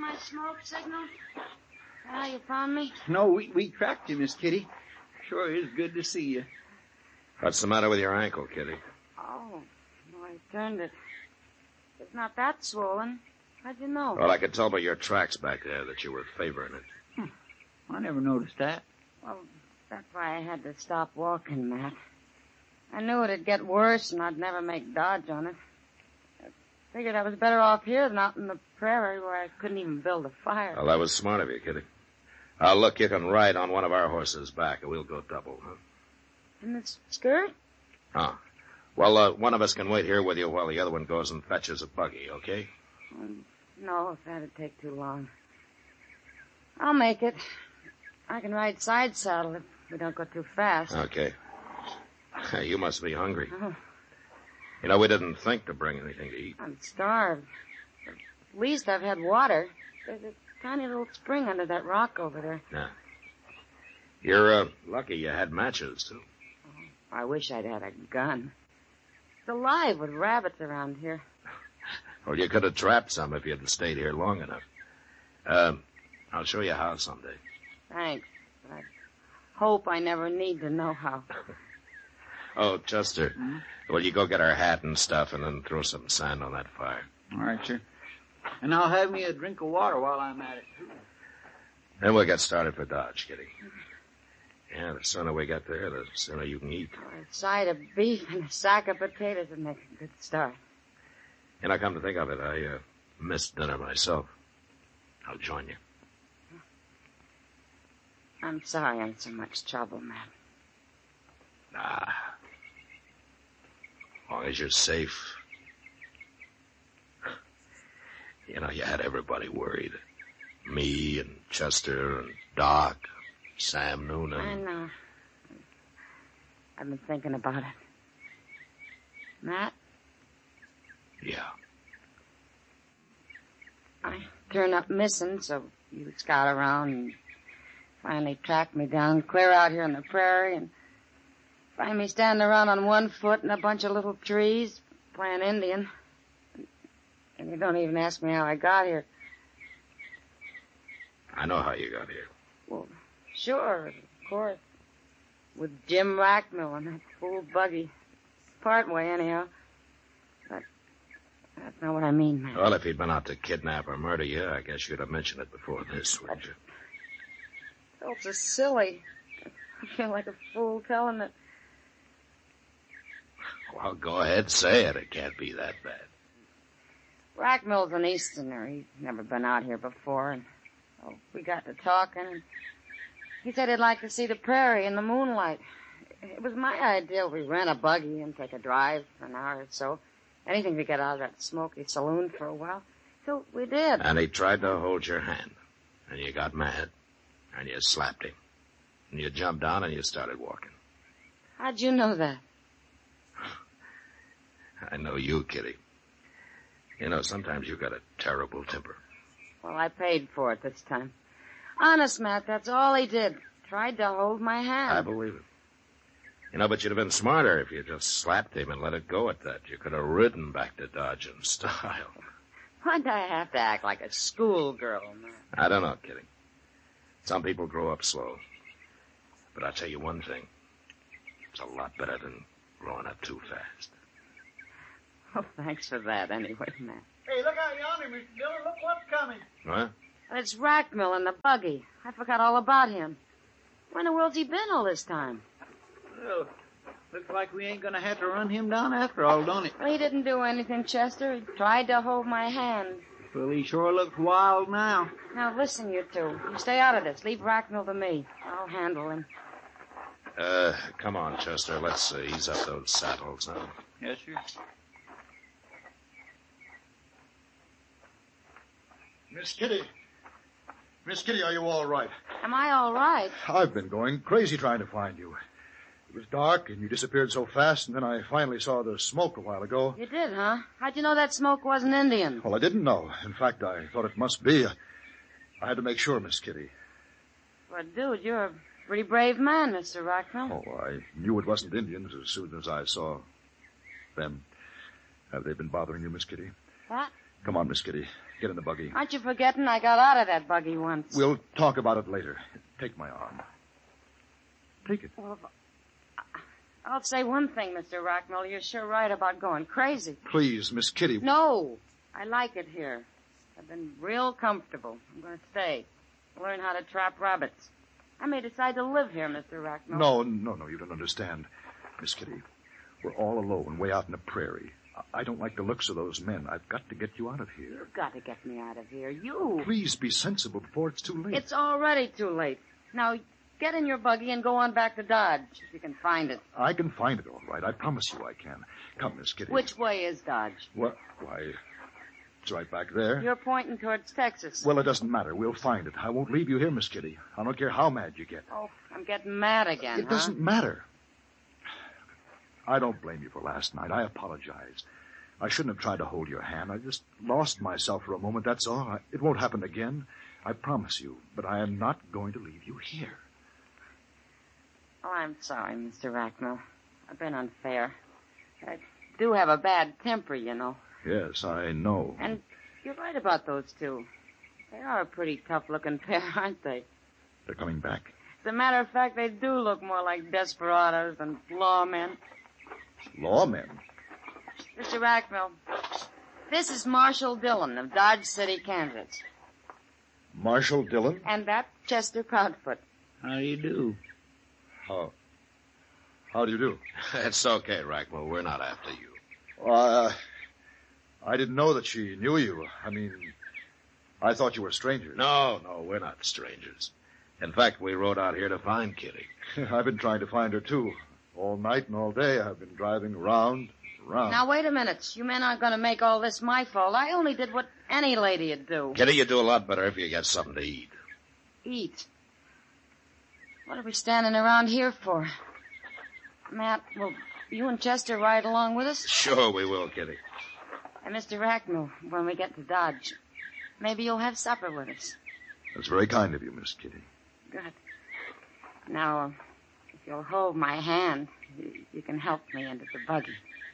my smoke signal? Ah, you found me? No, we tracked you, Miss Kitty. Sure is good to see you. What's the matter with your ankle, Kitty? Oh, no, I turned it. It's not that swollen. How'd you know? Well, I could tell by your tracks back there that you were favoring it. I never noticed that. Well, that's why I had to stop walking, Matt. I knew it'd get worse and I'd never make Dodge on it. I figured I was better off here than out in the prairie where I couldn't even build a fire. Well, that was smart of you, Kitty. Look, you can ride on one of our horses back, and we'll go double, huh? In the skirt? Oh. Well, one of us can wait here with you while the other one goes and fetches a buggy, okay? No, if that'd take too long. I'll make it. I can ride side saddle if we don't go too fast. Okay. You must be hungry. Oh. You know, we didn't think to bring anything to eat. I'm starved. At least I've had water. There's a tiny little spring under that rock over there. Yeah. You're lucky you had matches, too. Oh, I wish I'd had a gun. It's alive with rabbits around here. Well, you could have trapped some if you'd stayed here long enough. I'll show you how someday. Thanks. But I hope I never need to know how. Oh, Chester, will you go get our hat and stuff and then throw some sand on that fire? All right, sir. And I'll have me a drink of water while I'm at it. Then we'll get started for Dodge, Kitty. Yeah, the sooner we get there, the sooner you can eat. A side of beef and a sack of potatoes would make a good start. And I come to think of it, I missed dinner myself. I'll join you. I'm sorry I'm in so much trouble, Matt. Nah. As long as you're safe. You know, you had everybody worried. Me and Chester and Doc, Sam Noonan. I know. I've been thinking about it. Matt? Yeah. I turned up missing, so you scout around and finally track me down clear out here in the prairie and find me standing around on one foot in a bunch of little trees playing Indian. And you don't even ask me how I got here. I know how you got here. Well, sure, of course. With Jim Rackmill and that fool buggy. Part way, anyhow. But that's not what I mean, man. Well, if he'd been out to kidnap or murder you, I guess you'd have mentioned it before this, wouldn't you? Oh, it's so silly. I feel like a fool telling it. Well, go ahead, say it. It can't be that bad. Rackmill's an Easterner. He's never been out here before, and we got to talking, and he said he'd like to see the prairie in the moonlight. It was my idea we rent a buggy and take a drive for an hour or so. Anything to get out of that smoky saloon for a while. So we did. And he tried to hold your hand, and you got mad, and you slapped him. And you jumped down and you started walking. How'd you know that? I know you, Kitty. You know, sometimes you got a terrible temper. Well, I paid for it this time. Honest, Matt, that's all he did. Tried to hold my hand. I believe it. You know, but you'd have been smarter if you just slapped him and let it go at that. You could have ridden back to Dodge in style. Why'd I have to act like a schoolgirl, Matt? I don't know, Kitty. Some people grow up slow. But I'll tell you one thing. It's a lot better than growing up too fast. Oh, thanks for that anyway, Matt. Hey, look out yonder, Mr. Dillon. Look what's coming. What? It's Rackmill in the buggy. I forgot all about him. Where in the world's he been all this time? Well, looks like we ain't gonna have to run him down after all, don't it? Well, he didn't do anything, Chester. He tried to hold my hand. Well, he sure looks wild now. Now, listen, you two. You stay out of this. Leave Rackmill to me. I'll handle him. Come on, Chester. Let's ease up those saddles, huh? Yes, sir. Miss Kitty. Miss Kitty, are you all right? Am I all right? I've been going crazy trying to find you. It was dark, and you disappeared so fast, and then I finally saw the smoke a while ago. You did, huh? How'd you know that smoke wasn't Indian? Well, I didn't know. In fact, I thought it must be. I had to make sure, Miss Kitty. But, dude, you're a pretty brave man, Mr. Rackmill. Oh, I knew it wasn't Indians as soon as I saw them. Have they been bothering you, Miss Kitty? What? Come on, Miss Kitty. Get in the buggy. Aren't you forgetting I got out of that buggy once? We'll talk about it later. Take my arm. Take it. Well, I'll say one thing, Mr. Rockmill. You're sure right about going crazy. Please, Miss Kitty. No, I like it here. I've been real comfortable. I'm going to stay. Learn how to trap rabbits. I may decide to live here, Mr. Rockmill. No, you don't understand. Miss Kitty, we're all alone, way out in the prairie. I don't like the looks of those men. I've got to get you out of here. You've got to get me out of here. You. Please be sensible before it's too late. It's already too late. Now, get in your buggy and go on back to Dodge, if you can find it. I can find it all right. I promise you I can. Come, Miss Kitty. Which way is Dodge? What? Why, it's right back there. You're pointing towards Texas. Well, it doesn't matter. We'll find it. I won't leave you here, Miss Kitty. I don't care how mad you get. Oh, I'm getting mad again, It doesn't matter. I don't blame you for last night. I apologize. I shouldn't have tried to hold your hand. I just lost myself for a moment, that's all. It won't happen again. I promise you. But I am not going to leave you here. Oh, I'm sorry, Mr. Rackmill. I've been unfair. I do have a bad temper, you know. Yes, I know. And you're right about those two. They are a pretty tough-looking pair, aren't they? They're coming back. As a matter of fact, they do look more like desperados than lawmen. Lawmen? Mr. Rackmill, this is Marshall Dillon of Dodge City, Kansas. Marshall Dillon? And that's Chester Proudfoot. How do you do? How do you do? It's okay, Rackmill. We're not after you. I didn't know that she knew you. I mean, I thought you were strangers. No, we're not strangers. In fact, we rode out here to find Kitty. I've been trying to find her, too. All night and all day I've been driving round. Now, wait a minute. You men aren't going to make all this my fault. I only did what any lady'd do. Kitty, you do a lot better if you get something to eat. Eat? What are we standing around here for? Matt, will you and Chester ride along with us? Sure we will, Kitty. And Mr. Rackmill, when we get to Dodge, maybe you'll have supper with us. That's very kind of you, Miss Kitty. Good. Now, if you'll hold my hand, you can help me into the buggy.